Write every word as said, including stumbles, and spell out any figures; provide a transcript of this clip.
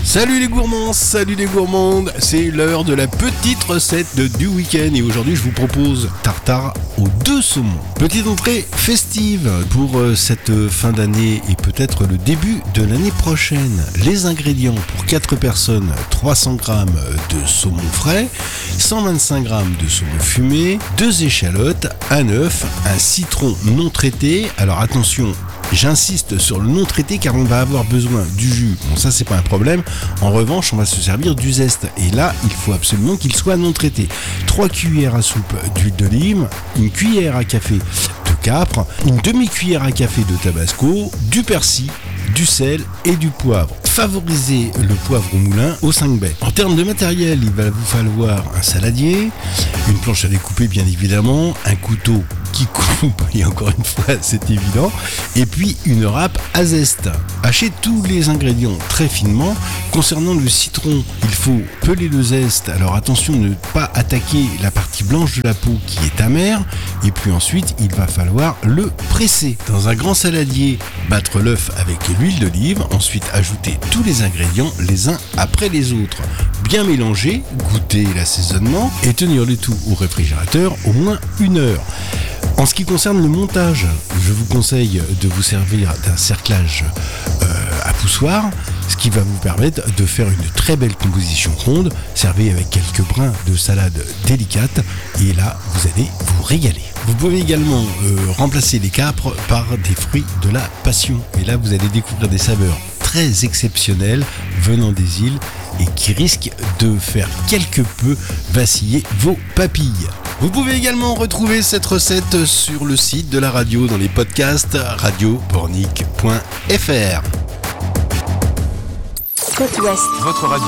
Salut les gourmands, salut les gourmandes, c'est l'heure de la petite recette de, du week-end et aujourd'hui je vous propose tartare aux deux saumons. Petite entrée festive pour euh, cette fin d'année et peut-être le début de l'année prochaine. Les ingrédients pour quatre personnes, trois cents grammes de saumon frais, cent vingt-cinq grammes de saumon fumé, deux échalotes, un œuf, un citron non traité. Alors attention, j'insiste sur le non traité car on va avoir besoin du jus. Bon, ça c'est pas un problème. En revanche, on va se servir du zeste. Et là, il faut absolument qu'il soit non traité. trois cuillères à soupe d'huile d'olive, une cuillère à café de capre, une demi-cuillère à café de tabasco, du persil, du sel et du poivre. Favorisez le poivre au moulin au cinq baies. En termes de matériel, il va vous falloir un saladier, une planche à découper bien évidemment, un couteau qui coupe, et encore une fois c'est évident, et puis une râpe à zeste. Hachez tous les ingrédients très finement. Concernant le citron, il faut peler le zeste, alors attention de ne pas attaquer la partie blanche de la peau qui est amère, et puis ensuite il va falloir le presser. Dans un grand saladier, battre l'œuf avec l'huile d'olive, ensuite ajouter tous les ingrédients les uns après les autres. Bien mélanger, goûter l'assaisonnement et tenir le tout au réfrigérateur au moins une heure. En ce qui concerne le montage, je vous conseille de vous servir d'un cerclage euh, à poussoir, ce qui va vous permettre de faire une très belle composition ronde. Servez avec quelques brins de salade délicate et là, vous allez vous régaler. Vous pouvez également euh, remplacer les capres par des fruits de la passion. Et là, vous allez découvrir des saveurs très exceptionnelles venant des îles et qui risquent de faire quelque peu vaciller vos papilles. Vous pouvez également retrouver cette recette sur le site de la radio dans les podcasts radio pornic point f r. Côte Ouest. Votre radio.